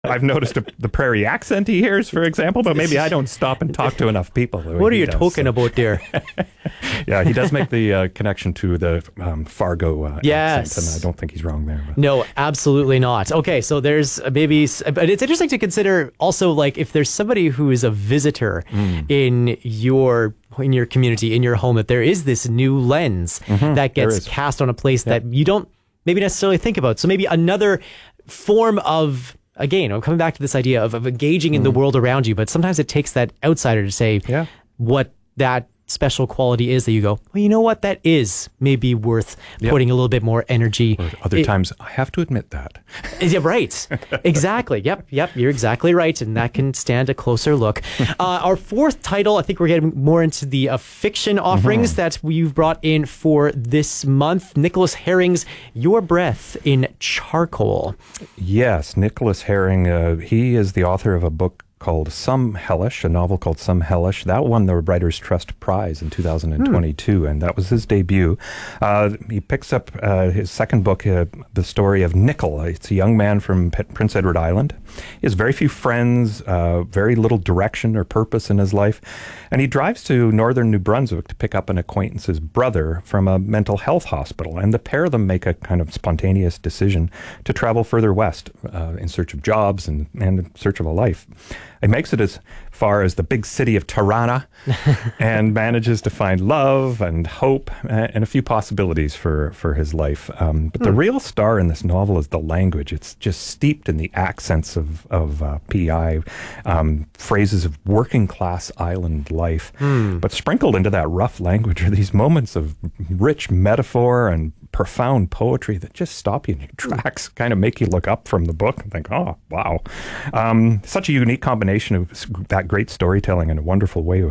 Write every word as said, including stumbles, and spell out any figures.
I've noticed a, the prairie accent he hears, for example, but maybe I don't stop and talk to enough people. What are you does, talking so. about there? Yeah, he does make the uh, connection to the um, Fargo uh, yes. accent, and I don't think he's wrong there. But. No, absolutely not. Okay, so there's maybe, but it's interesting to consider also, like, if there's somebody who is a visitor mm. in your in your community, in your home, that there is this new lens mm-hmm, that gets cast on a place yep. that you don't maybe necessarily think about. So maybe another form of, again, I'm coming back to this idea of, of engaging in mm. the world around you, but sometimes it takes that outsider to say yeah. what that special quality is that you go, well, you know what, that is maybe worth yep. putting a little bit more energy. Or other it, times, I have to admit that. Yeah, right. Exactly. Yep. Yep. You're exactly right. And that can stand a closer look. Uh, our fourth title, I think we're getting more into the uh, fiction offerings mm-hmm. that we've brought in for this month. Nicholas Herring's Your Breath in Charcoal. Yes. Nicholas Herring, uh, he is the author of a book called Some Hellish, a novel called Some Hellish. That won the Writers' Trust Prize in two thousand twenty-two, hmm. and that was his debut. Uh, he picks up uh, his second book, uh, the story of Nickel. It's a young man from P- Prince Edward Island. He has very few friends, uh, very little direction or purpose in his life, and he drives to northern New Brunswick to pick up an acquaintance's brother from a mental health hospital, and the pair of them make a kind of spontaneous decision to travel further west uh, in search of jobs and, and in search of a life. He makes it as far as the big city of Tirana and manages to find love and hope and a few possibilities for, for his life. Um, but hmm. the real star in this novel is the language. It's just steeped in the accents of, of uh, P I, um, phrases of working class island life. Hmm. But sprinkled into that rough language are these moments of rich metaphor and profound poetry that just stop you in your tracks, kind of make you look up from the book and think, oh, wow. Um, such a unique combination of that great storytelling and a wonderful way of